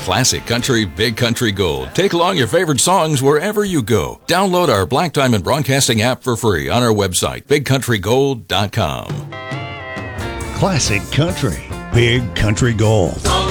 Classic Country, Big Country Gold. Take along your favorite songs wherever you go. Download our Black Diamond Broadcasting app for free on our website, bigcountrygold.com. Classic Country, Big Country Gold.